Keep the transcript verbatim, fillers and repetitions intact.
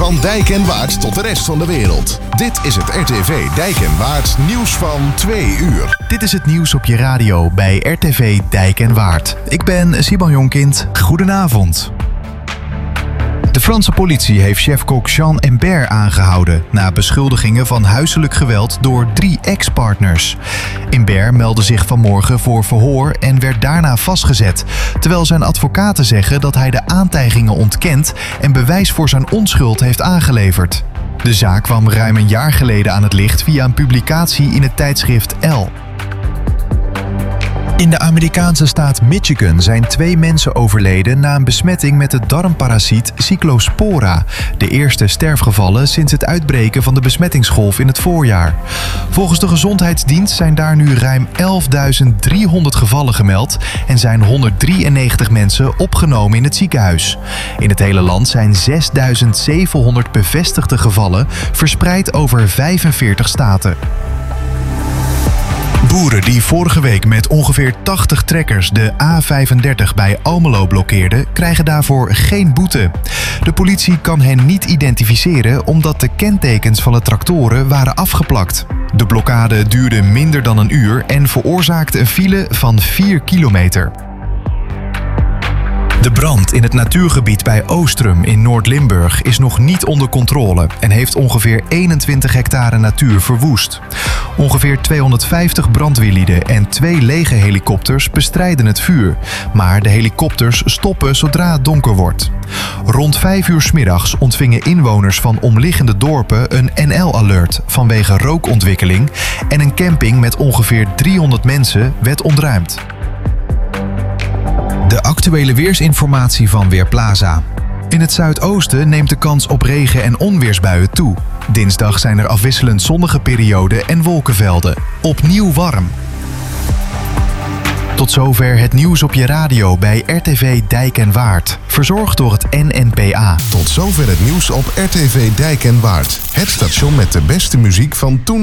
Van Dijk en Waard tot de rest van de wereld. Dit is het R T V Dijk en Waard nieuws van twee uur. Dit is het nieuws op je radio bij R T V Dijk en Waard. Ik ben Simon Jonkind. Goedenavond. De Franse politie heeft chefkok Jean Imbert aangehouden na beschuldigingen van huiselijk geweld door drie ex-partners. Imbert meldde zich vanmorgen voor verhoor en werd daarna vastgezet, terwijl zijn advocaten zeggen dat hij de aantijgingen ontkent en bewijs voor zijn onschuld heeft aangeleverd. De zaak kwam ruim een jaar geleden aan het licht via een publicatie in het tijdschrift Elle. In de Amerikaanse staat Michigan zijn twee mensen overleden na een besmetting met de darmparasiet Cyclospora, de eerste sterfgevallen sinds het uitbreken van de besmettingsgolf in het voorjaar. Volgens de Gezondheidsdienst zijn daar nu ruim elfduizend driehonderd gevallen gemeld en zijn honderddrieënnegentig mensen opgenomen in het ziekenhuis. In het hele land zijn zesduizend zevenhonderd bevestigde gevallen verspreid over vijfenveertig staten. Boeren die vorige week met ongeveer tachtig trekkers de A vijfendertig bij Almelo blokkeerden, krijgen daarvoor geen boete. De politie kan hen niet identificeren omdat de kentekens van de tractoren waren afgeplakt. De blokkade duurde minder dan een uur en veroorzaakte een file van vier kilometer. De brand in het natuurgebied bij Oostrum in Noord-Limburg is nog niet onder controle en heeft ongeveer eenentwintig hectare natuur verwoest. Ongeveer tweehonderdvijftig brandweerlieden en twee lege helikopters bestrijden het vuur, maar de helikopters stoppen zodra het donker wordt. Rond vijf uur 's middags ontvingen inwoners van omliggende dorpen een N L-alert vanwege rookontwikkeling en een camping met ongeveer driehonderd mensen werd ontruimd. De actuele weersinformatie van Weerplaza. In het zuidoosten neemt de kans op regen- en onweersbuien toe. Dinsdag zijn er afwisselend zonnige perioden en wolkenvelden. Opnieuw warm. Tot zover het nieuws op je radio bij R T V Dijk en Waard. Verzorgd door het N N P A. Tot zover het nieuws op R T V Dijk en Waard. Het station met de beste muziek van toen.